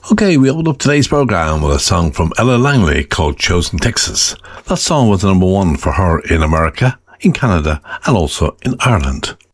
Okay, we opened up today's programme with a song from Ella Langley called Chosen Texas. That song was the number one for her in America, in Canada, and also in Ireland.